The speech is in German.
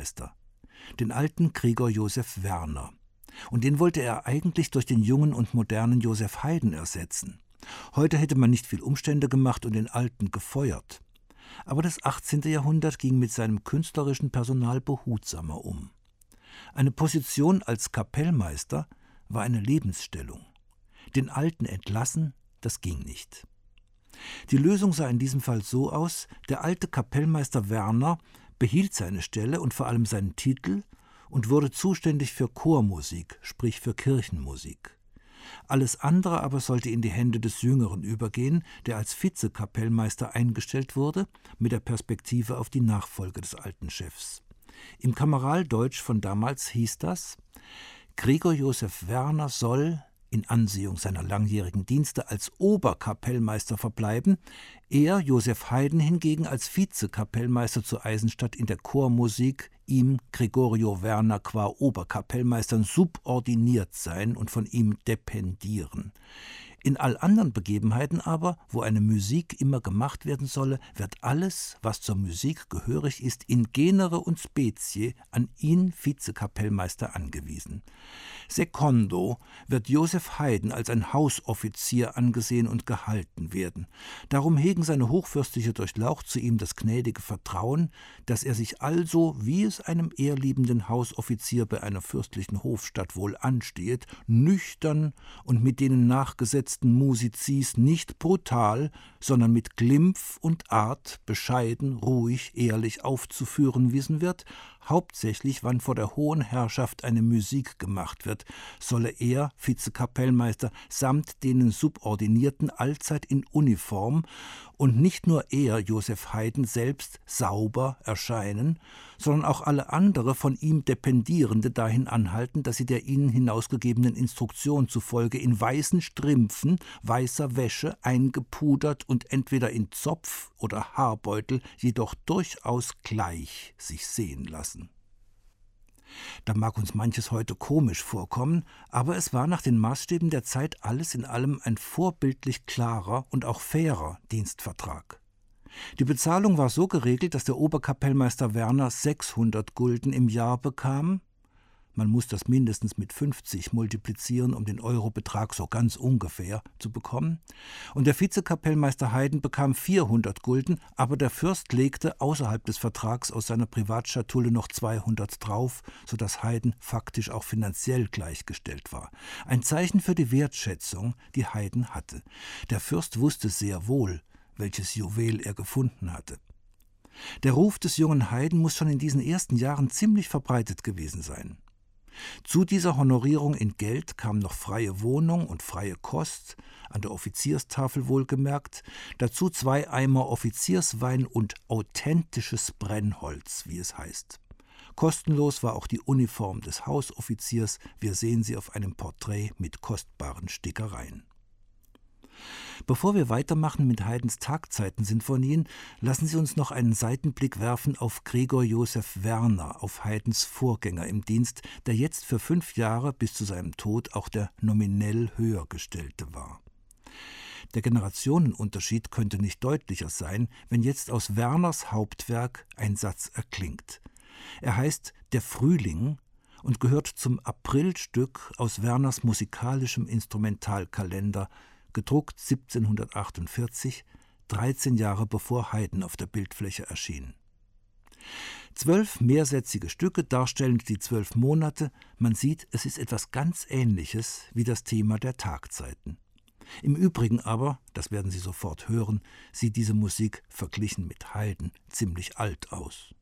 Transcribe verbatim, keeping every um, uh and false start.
Kapellmeister, den alten Gregor Josef Werner. Und den wollte er eigentlich durch den jungen und modernen Joseph Haydn ersetzen. Heute hätte man nicht viel Umstände gemacht und den Alten gefeuert. Aber das achtzehnte. Jahrhundert ging mit seinem künstlerischen Personal behutsamer um. Eine Position als Kapellmeister war eine Lebensstellung. Den Alten entlassen, das ging nicht. Die Lösung sah in diesem Fall so aus: Der alte Kapellmeister Werner behielt seine Stelle und vor allem seinen Titel und wurde zuständig für Chormusik, sprich für Kirchenmusik. Alles andere aber sollte in die Hände des Jüngeren übergehen, der als Vizekapellmeister eingestellt wurde, mit der Perspektive auf die Nachfolge des alten Chefs. Im Kameraldeutsch von damals hieß das: Gregor Josef Werner soll, in Ansehung seiner langjährigen Dienste, als Oberkapellmeister verbleiben, er, Joseph Haydn, hingegen als Vizekapellmeister zu Eisenstadt in der Chormusik, ihm, Gregorio Werner, qua Oberkapellmeistern subordiniert sein und von ihm dependieren. In all anderen Begebenheiten aber, wo eine Musik immer gemacht werden solle, wird alles, was zur Musik gehörig ist, in genere und specie an ihn, Vizekapellmeister, angewiesen. Secondo wird Joseph Haydn als ein Hausoffizier angesehen und gehalten werden. Darum hegen seine hochfürstliche Durchlaucht zu ihm das gnädige Vertrauen, dass er sich also, wie es einem ehrliebenden Hausoffizier bei einer fürstlichen Hofstatt wohl ansteht, nüchtern und mit denen nachgesetzten Musiziers nicht brutal, sondern mit Glimpf und Art bescheiden, ruhig, ehrlich aufzuführen wissen wird, hauptsächlich, wann vor der hohen Herrschaft eine Musik gemacht wird, solle er, Vizekapellmeister, samt denen Subordinierten allzeit in Uniform und nicht nur er, Joseph Haydn, selbst sauber erscheinen, sondern auch alle andere von ihm Dependierende dahin anhalten, dass sie der ihnen hinausgegebenen Instruktion zufolge in weißen Strümpfen, weißer Wäsche, eingepudert und entweder in Zopf oder Haarbeutel, jedoch durchaus gleich sich sehen lassen. Da mag uns manches heute komisch vorkommen, aber es war nach den Maßstäben der Zeit alles in allem ein vorbildlich klarer und auch fairer Dienstvertrag. Die Bezahlung war so geregelt, dass der Oberkapellmeister Werner sechshundert Gulden im Jahr bekam. Man muss das mindestens mit fünfzig multiplizieren, um den Eurobetrag so ganz ungefähr zu bekommen. Und der Vizekapellmeister Haydn bekam vierhundert Gulden, aber der Fürst legte außerhalb des Vertrags aus seiner Privatschatulle noch zweihundert drauf, sodass Haydn faktisch auch finanziell gleichgestellt war. Ein Zeichen für die Wertschätzung, die Haydn hatte. Der Fürst wusste sehr wohl, welches Juwel er gefunden hatte. Der Ruf des jungen Haydn muss schon in diesen ersten Jahren ziemlich verbreitet gewesen sein. Zu dieser Honorierung in Geld kam noch freie Wohnung und freie Kost, an der Offizierstafel wohlgemerkt, dazu zwei Eimer Offizierswein und authentisches Brennholz, wie es heißt. Kostenlos war auch die Uniform des Hausoffiziers, wir sehen sie auf einem Porträt mit kostbaren Stickereien. Bevor wir weitermachen mit Haydns Tagzeitensinfonien, lassen Sie uns noch einen Seitenblick werfen auf Gregor Josef Werner, auf Haydns Vorgänger im Dienst, der jetzt für fünf Jahre bis zu seinem Tod auch der nominell Höhergestellte war. Der Generationenunterschied könnte nicht deutlicher sein, wenn jetzt aus Werners Hauptwerk ein Satz erklingt. Er heißt »Der Frühling« und gehört zum Aprilstück aus Werners musikalischem Instrumentalkalender, gedruckt siebzehnhundertachtundvierzig, dreizehn Jahre bevor Haydn auf der Bildfläche erschien. Zwölf mehrsätzige Stücke darstellend die zwölf Monate, man sieht, es ist etwas ganz Ähnliches wie das Thema der Tagzeiten. Im Übrigen aber, das werden Sie sofort hören, sieht diese Musik verglichen mit Haydn ziemlich alt aus.